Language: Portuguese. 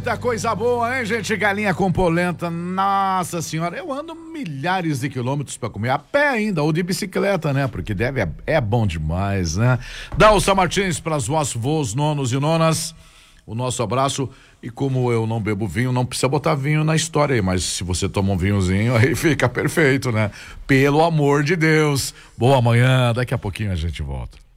Eita, coisa boa, hein, gente? Galinha com polenta, nossa senhora, eu ando milhares de quilômetros pra comer, a pé ainda, ou de bicicleta, né? Porque é bom demais, né? Dalsa Martins, para os vossos voos, nonos e nonas, o nosso abraço. E como eu não bebo vinho, não precisa botar vinho na história aí, mas se você toma um vinhozinho, aí fica perfeito, né? Pelo amor de Deus. Boa manhã, daqui a pouquinho a gente volta.